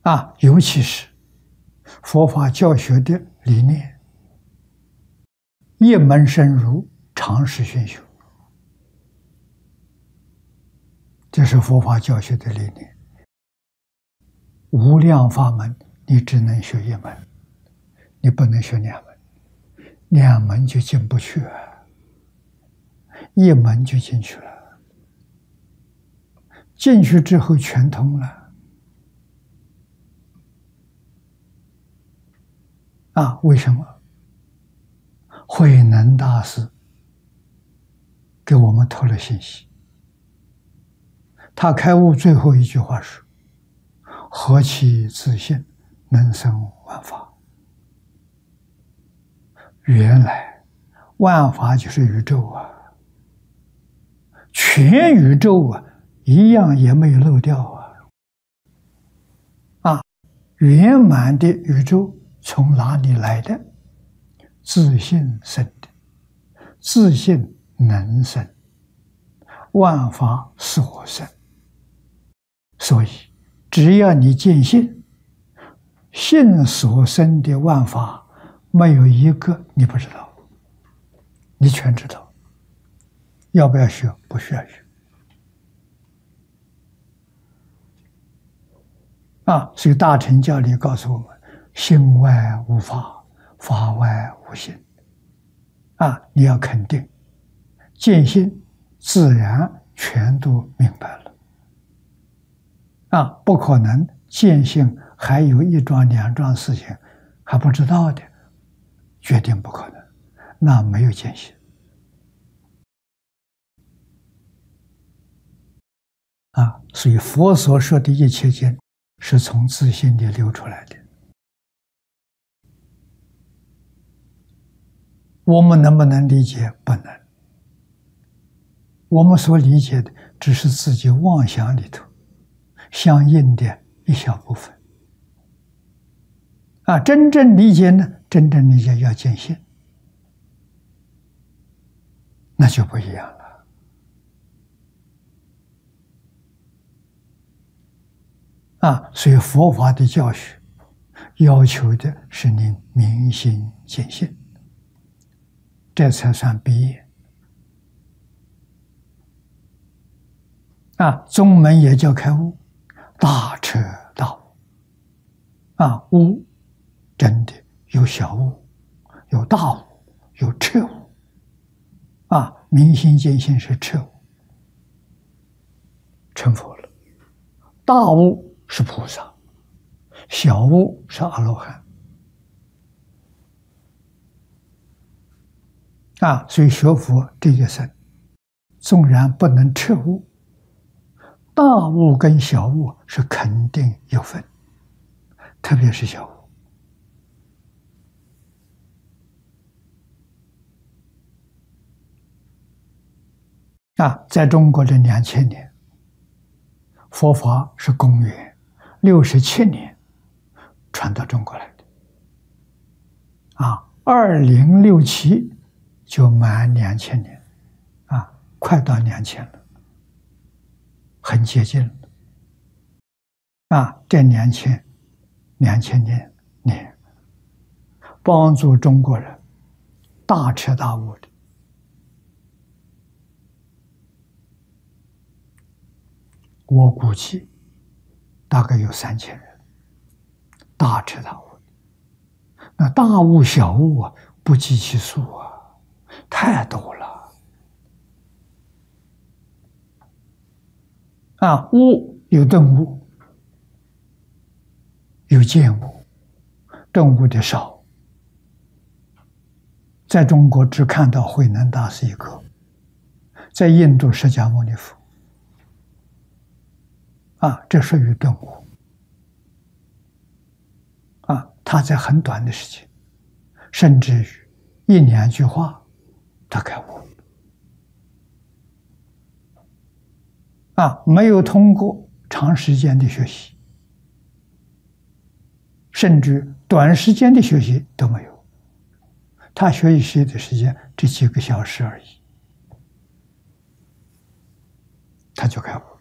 尤其是佛法教学的理念，一门深入，常识熏修，这是佛法教学的理念。无量法门，你只能学一门，你不能学两门，两门就进不去啊，一门就进去了，进去之后全通了。为什么？慧能大师给我们透了信息。他开悟最后一句话是：何其自信，能生万法。原来万法就是宇宙啊，全宇宙啊，一样也没有漏掉圆满的宇宙从哪里来的？自信生的，自信能生，万法所生。所以只要你见性，性所生的万法没有一个你不知道，你全知道。要不要学？不需要学。所以大乘教理告诉我们：性外无法，法外无性。你要肯定，见性自然全都明白了。不可能见性还有一桩两桩事情还不知道的，决定不可能，那没有见性。所以佛所说的一切经是从自信里流出来的。我们能不能理解？不能。我们所理解的只是自己妄想里头相应的一小部分。真正理解呢？真正理解要见性，那就不一样了。所以佛法的教学要求的是你明心见性，这才算毕业。宗门也叫开悟，大彻大悟。悟真的有小悟，有大悟，有彻悟。明心见性是彻悟，成佛了。大悟是菩萨，小悟是阿罗汉。所以学佛这一生，纵然不能彻悟，大悟跟小悟是肯定有分，特别是小悟。在中国的2000年，佛法是公元67年传到中国来的。2067就满2000年，快到2000了，很接近了。这2000年，帮助中国人大彻大悟的，我估计大概有3000人，大彻大悟。那大悟小悟不计其数太多了。悟有顿悟，有见悟，顿悟的少。在中国只看到慧能大师一个，在印度释迦牟尼佛。这属于顿悟。他在很短的时间，甚至于1、2句话，他开悟。没有通过长时间的学习，甚至短时间的学习都没有。他学习的时间这几个小时而已，他就开悟。